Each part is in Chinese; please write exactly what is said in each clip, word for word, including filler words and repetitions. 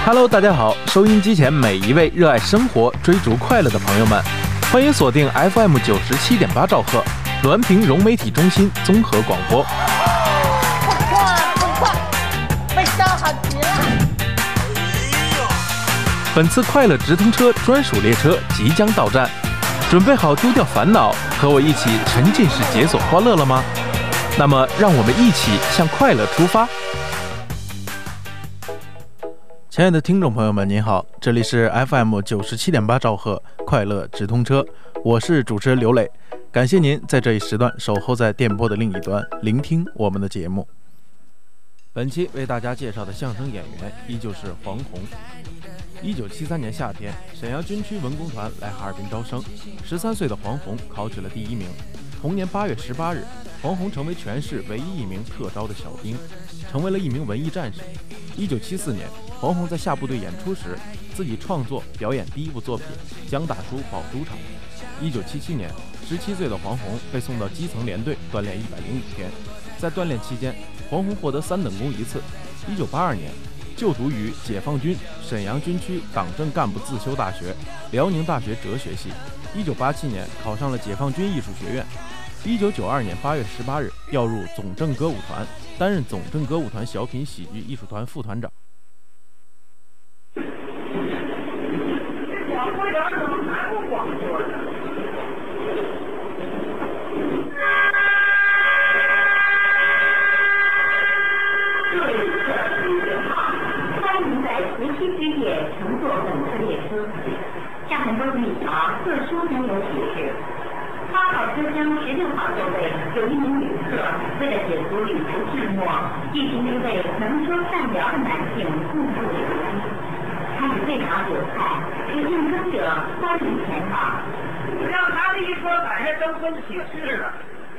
Hello， 大家好，收音机前每一位热爱生活、追逐快乐的朋友们，欢迎锁定 F M 九十七点八兆赫，滦平融媒体中心综合广播。 不快不快，被伤好极了。 本次快乐直通车专属列车即将到站，准备好丢掉烦恼，和我一起沉浸式解锁欢乐了吗？那么，让我们一起向快乐出发。亲爱的听众朋友们，您好，这里是 F M 九十七点八兆赫快乐直通车，我是主持人刘磊，感谢您在这一时段守候在电波的另一端，聆听我们的节目。本期为大家介绍的相声演员依旧是黄宏。一九七三年夏天，沈阳军区文工团来哈尔滨招生，十三岁的黄宏考取了第一名。同年八月十八日，黄宏成为全市唯一一名特招的小兵，成为了一名文艺战士。一九七四年，黄宏在下部队演出时，自己创作表演第一部作品《江大叔保猪场》。一九七七年，十七岁的黄宏被送到基层连队锻炼一百零五天，在锻炼期间，黄宏获得三等功一次。一九八二年，就读于解放军沈阳军区党政干部自修大学、辽宁大学哲学系。一九八七年，考上了解放军艺术学院。一九九二年八月十八日，调入总政歌舞团，担任总政歌舞团小品喜剧艺术团副团长。 乘坐本次列车，下层都里啊，特殊乘有启示。八号车厢十六号座位有一名旅客，为了解除旅途寂寞，进行一位能说善聊的男性共度留机。他是最好酒菜，是应征者欢迎前往。 让他这一说，赶上征婚启事了。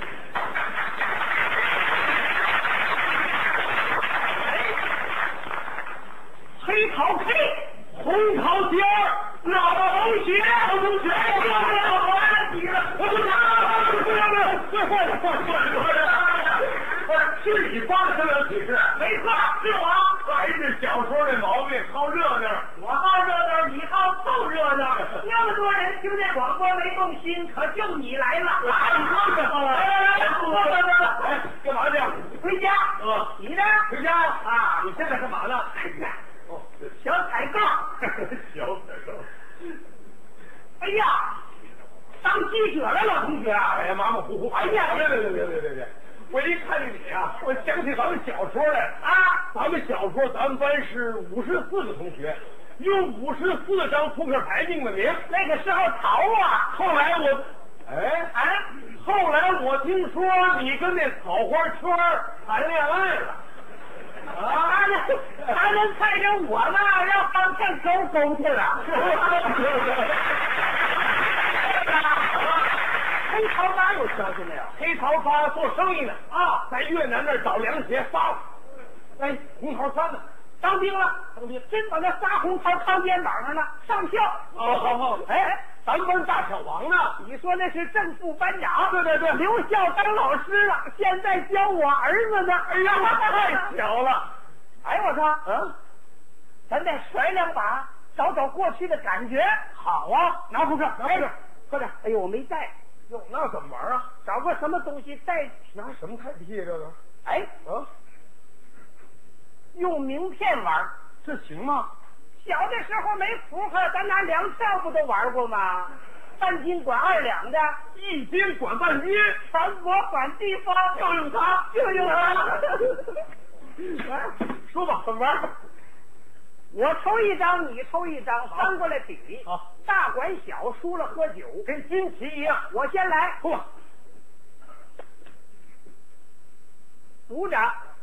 黑桃 K， 红桃尖儿，老同学，老同学，我我完你了，我不想，不要不要，快快点，快快点，快点！是你发的这个启示？没错，是我。还是小时候的毛病，好热闹。我好热闹，你好凑热闹。那么多人听见广播没动心，可就你来了。哎，你说什么了？哎哎哎，不不不，哎，干嘛去？回家。嗯，你呢？回家啊？你现在干嘛呢？哎呀。小采购，小采购。哎呀，当记者了，老同学。哎呀，马马虎虎。哎呀，别别别别别别别！我一看见你啊，我想起咱们小时候来啊。咱们小时候，咱们班是五十四个同学，用五十四张扑克牌命的名。那个时候淘啊。后来我，哎哎，后来我听说你跟那草花圈谈恋爱了。啊，他他能看见我呢，让方向沟沟去了。黑桃八有消息没有？黑桃八做生意呢啊，在越南那儿找凉鞋发了。哎，红桃三呢？当兵了，当兵，真把那仨红桃扛肩膀上呢，上校。哦，好好，哎哎。咱们班大小王呢？你说那是正副班长？对对对，留校当老师了，现在教我儿子呢。哎呀，太巧了！哎，我说，嗯，咱再甩两把，找找过去的感觉。好啊，拿出去，拿出去，快点！哎呦，我没带。哟，那怎么玩啊？找个什么东西代替？拿什么代替这个？哎，啊，用名片玩，这行吗？小的时候没符合，咱拿粮票不都玩过吗？半斤管二两的，一斤管半斤，船舶管地方，就用它，就用它。来，说吧，怎么玩？我抽一张，你抽一张，翻过来比。好，大管小，输了喝酒，跟军旗一样。我先来，嚯，组长。